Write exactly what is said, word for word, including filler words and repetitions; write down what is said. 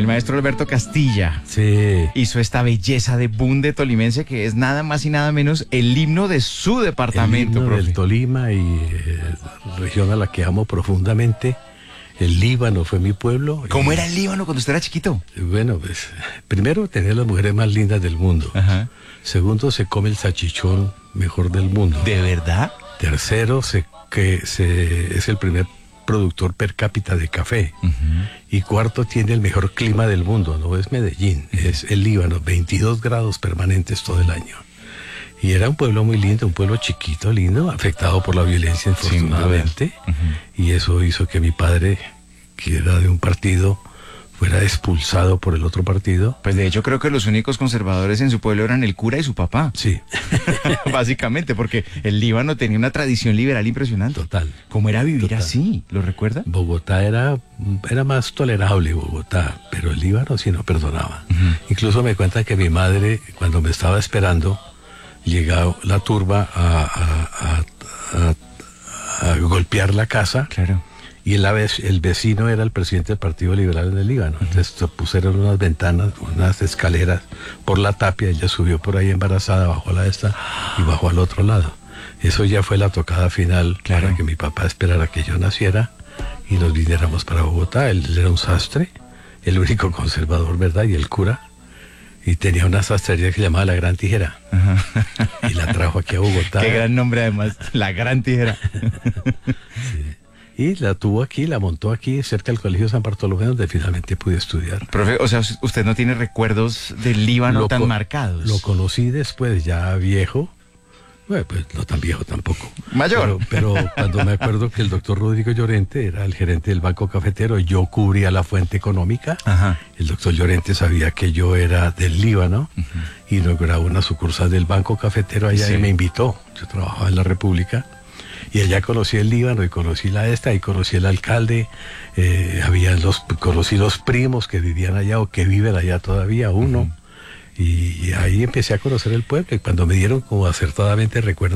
maestro Alberto Castilla. Sí. Hizo esta belleza de bunde tolimense que es nada más y nada menos el himno de su departamento, El himno profe. del Tolima y eh, región a la que amo profundamente. El Líbano fue mi pueblo. ¿Cómo y, era el Líbano cuando usted era chiquito? Bueno, pues, primero tenía las mujeres más lindas del mundo. Ajá. Segundo, se come el salchichón mejor del mundo. ¿De verdad? Tercero, se, que se, es el primer productor per cápita de café. Uh-huh. Y cuarto, tiene el mejor clima del mundo. No es Medellín, uh-huh. es el Líbano, veintidós grados permanentes todo el año. Y era un pueblo muy lindo, un pueblo chiquito, lindo, afectado por la violencia, infortunadamente. Uh-huh. Y eso hizo que mi padre, que era de un partido, fuera expulsado por el otro partido. Pues de hecho creo que los únicos conservadores en su pueblo eran el cura y su papá. Sí. Básicamente, porque el Líbano tenía una tradición liberal impresionante. Total. ¿Cómo era vivir Total. así? ¿Lo recuerda? Bogotá era, era más tolerable, Bogotá, pero el Líbano sí no perdonaba. Uh-huh. Incluso me cuenta que mi madre, cuando me estaba esperando, llegó la turba a, a, a, a, a golpear la casa. Claro. Y el, el vecino era el presidente del Partido Liberal del Líbano. Entonces pusieron unas ventanas, unas escaleras por la tapia. Ella subió por ahí embarazada, bajó a la esta y bajó al otro lado. Eso ya fue la tocada final, claro, para que mi papá esperara que yo naciera y nos viniéramos para Bogotá. Él era un sastre, el único conservador, ¿verdad? Y el cura. Y tenía una sastrería que se llamaba La Gran Tijera. Ajá. Y la trajo aquí a Bogotá. Qué gran nombre además, La Gran Tijera. Sí. Y la tuvo aquí, la montó aquí, cerca del Colegio San Bartolomé, donde finalmente pude estudiar. Profe, o sea, usted no tiene recuerdos del Líbano lo tan con, marcados. Lo conocí después, ya viejo. Bueno, pues no tan viejo tampoco. Mayor. Pero, pero cuando me acuerdo que el doctor Rodrigo Llorente era el gerente del Banco Cafetero, yo cubría la fuente económica. Ajá. El doctor Llorente sabía que yo era del Líbano, uh-huh, y inauguraba una sucursal del Banco Cafetero allá, sí, y me invitó. Yo trabajaba en la República. Y allá conocí el Líbano y conocí la esta y conocí el alcalde, eh, había los, conocí los primos que vivían allá o que viven allá todavía, uno. Uh-huh. y, y ahí empecé a conocer el pueblo y cuando me dieron como acertadamente recuerdo